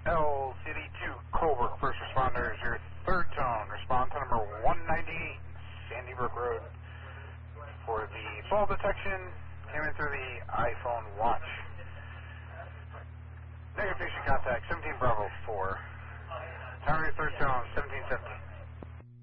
City 2, Colbrook, first responders, your third tone, respond to number 198, Sandy Brook Road. For the fall detection, came in through the iPhone watch. Negative patient contact, 17 Bravo 4. Tower, your third tone, 1770.